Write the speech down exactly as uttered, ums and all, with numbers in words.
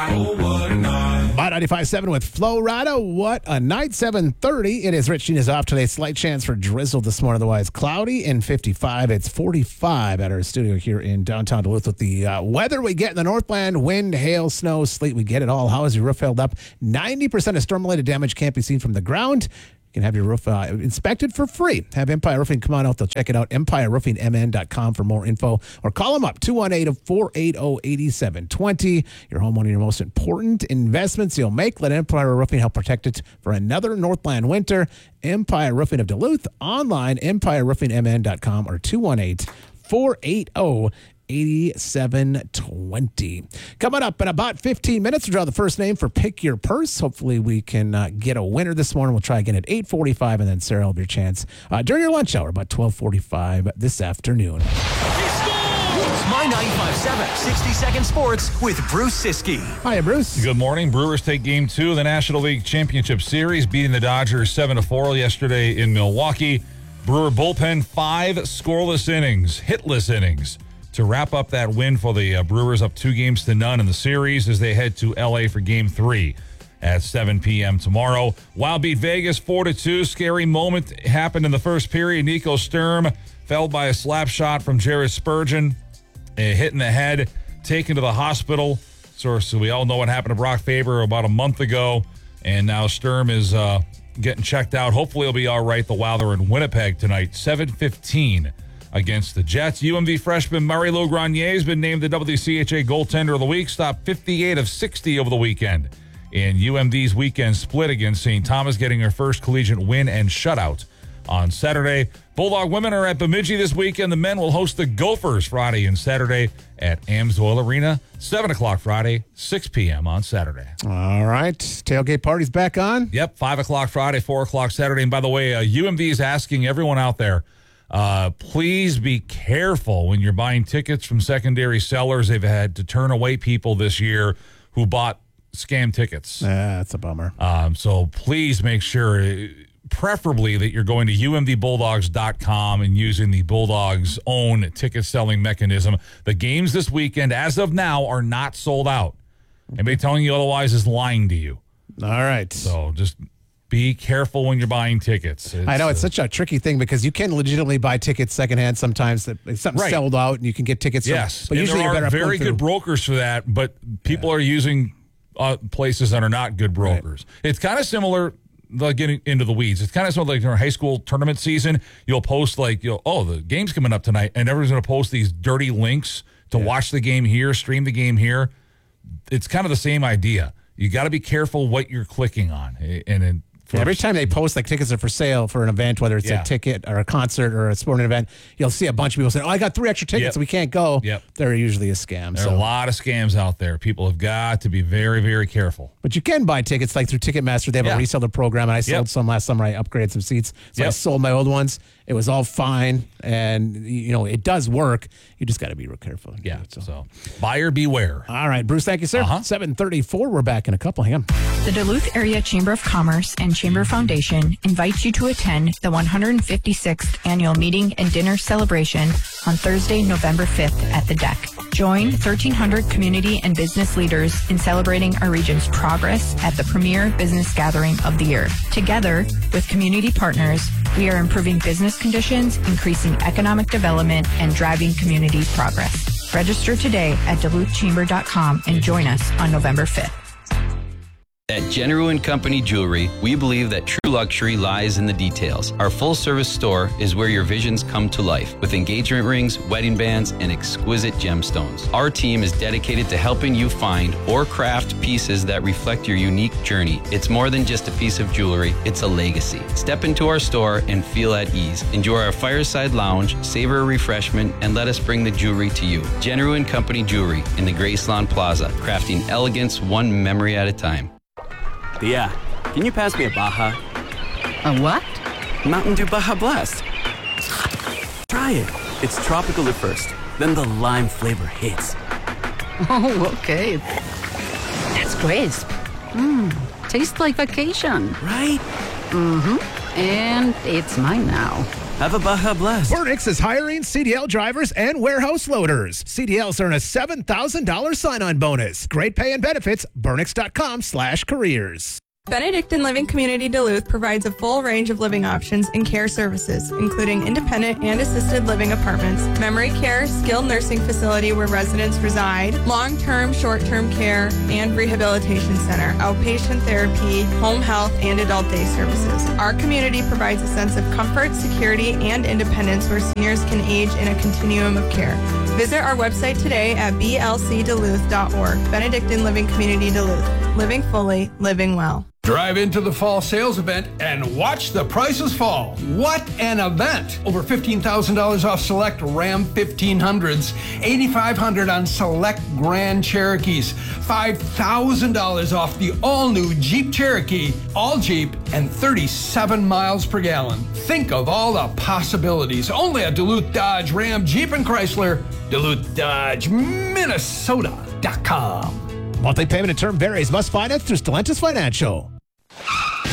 Oh, what a night. By ninety-five point seven with Flo Rida. What a night. seven thirty. It is Rich Gene is off today. Slight chance for drizzle this morning. Otherwise cloudy and fifty-five. It's forty-five at our studio here in downtown Duluth with the uh, weather we get in the Northland. Wind, hail, snow, sleet. We get it all. How is your roof held up? ninety percent of storm-related damage can't be seen from the ground. You can have your roof uh, inspected for free. Have Empire Roofing come on out. They'll check it out. empire roofing m n dot com for more info. Or call them up, two one eight, four eight zero, eight seven two zero. Your home, one of your most important investments you'll make. Let Empire Roofing help protect it for another Northland winter. Empire Roofing of Duluth. Online, empire roofing m n dot com or two one eight, four eight zero, eight seven two zero. Coming up in about fifteen minutes, we'll draw the first name for Pick Your Purse. Hopefully we can uh, get a winner this morning. We'll try again at eight forty-five, and then Sarah will have your chance uh, during your lunch hour, about twelve forty-five this afternoon. It's My ninety-five point seven sixty-second Sports with Bruce Siskey. Hi, Bruce. Good morning. Brewers take game two of the National League Championship Series, beating the Dodgers seven to four yesterday in Milwaukee. Brewer bullpen, five scoreless innings, hitless innings, to wrap up that win for the uh, Brewers, up two games to none in the series as they head to L A for game three at seven p.m. tomorrow. Wild beat Vegas four to two. Scary moment happened in the first period. Nico Sturm fell by a slap shot from Jared Spurgeon, a hit in the head, taken to the hospital. So, so we all know what happened to Brock Faber about a month ago, and now Sturm is uh, getting checked out. Hopefully he'll be all right. The Wild are in Winnipeg tonight, seven fifteen. Against the Jets. U M D freshman Mario Grenier has been named the W C H A Goaltender of the Week. Stopped fifty-eight of sixty over the weekend. In U M D's weekend split against Saint Thomas, getting her first collegiate win and shutout on Saturday. Bulldog women are at Bemidji this weekend. The men will host the Gophers Friday and Saturday at Amsoil Arena. seven o'clock Friday, six p.m. on Saturday. All right. Tailgate party's back on? Yep, five o'clock Friday, four o'clock Saturday. And by the way, uh, U M D is asking everyone out there, Uh, please be careful when you're buying tickets from secondary sellers. They've had to turn away people this year who bought scam tickets. Yeah, that's a bummer. Um, so please make sure, preferably, that you're going to u m d bulldogs dot com and using the Bulldogs' own ticket selling mechanism. The games this weekend, as of now, are not sold out. Anybody telling you otherwise is lying to you. All right. So just be careful when you're buying tickets. It's, I know it's uh, such a tricky thing because you can legitimately buy tickets secondhand sometimes. That if something's Right. sold out and you can get tickets. Yes, From, but and usually there you're better are off very going good through- brokers for that, but people Yeah. are using uh, places that are not good brokers. Right. It's kind of similar, like getting into the weeds. It's kind of similar like in our high school tournament season. You'll post like, you'll, oh, the game's coming up tonight, and everyone's going to post these dirty links to Yeah. watch the game here, stream the game here. It's kind of the same idea. You got to be careful what you're clicking on, and it, Yeah, every time they post like tickets are for sale for an event, whether it's Yeah. a ticket or a concert or a sporting event, you'll see a bunch of people saying, "Oh, I got three extra tickets, Yep. we can't go." Yep. They're usually a scam. There so. are a lot of scams out there. People have got to be very, very careful. But you can buy tickets like through Ticketmaster. They have Yeah. a reseller program, and I sold Yep. some last summer. I upgraded some seats, so I Yep. sold my old ones. It was all fine, and you know it does work. You just got to be real careful. Yeah, So. so buyer beware. All right, Bruce. Thank you, sir. Uh-huh. Seven thirty-four. We're back in a couple. Hang on. The Duluth Area Chamber of Commerce and Chamber Foundation invites you to attend the one hundred fifty-sixth Annual Meeting and Dinner Celebration on Thursday, November fifth at the Deck. Join thirteen hundred community and business leaders in celebrating our region's progress at the premier business gathering of the year. Together with community partners, we are improving business conditions, increasing economic development, and driving community progress. Register today at duluth chamber dot com and join us on November fifth. At General and Company Jewelry, we believe that true luxury lies in the details. Our full-service store is where your visions come to life, with engagement rings, wedding bands, and exquisite gemstones. Our team is dedicated to helping you find or craft pieces that reflect your unique journey. It's more than just a piece of jewelry, it's a legacy. Step into our store and feel at ease. Enjoy our fireside lounge, savor a refreshment, and let us bring the jewelry to you. General and Company Jewelry in the Graceland Plaza, crafting elegance one memory at a time. Yeah, can you pass me a Baja? A what? Mountain Dew Baja Blast. Try it. It's tropical at first, then the lime flavor hits. Oh, okay. That's crisp. Mmm, tastes like vacation. Right? Mm-hmm. And it's mine now. Have a Baja Blast. Burnix is hiring C D L drivers and warehouse loaders. C D Ls earn a seven thousand dollars sign-on bonus. Great pay and benefits. Burnix.com slash careers. Benedictine Living Community Duluth provides a full range of living options and care services, including independent and assisted living apartments, memory care, skilled nursing facility where residents reside, long-term, short-term care, and rehabilitation center, outpatient therapy, home health, and adult day services. Our community provides a sense of comfort, security, and independence where seniors can age in a continuum of care. Visit our website today at b l c duluth dot org. Benedictine Living Community Duluth. Living fully, living well. Drive into the fall sales event and watch the prices fall. What an event! Over fifteen thousand dollars off select Ram fifteen hundreds, eight thousand five hundred dollars on select Grand Cherokees, five thousand dollars off the all-new Jeep Cherokee, all Jeep, and thirty-seven miles per gallon. Think of all the possibilities. Only at Duluth Dodge, Ram, Jeep, and Chrysler. Duluth Dodge, Minnesota dot com. Monthly payment and term varies. Must finance through Stellantis Financial.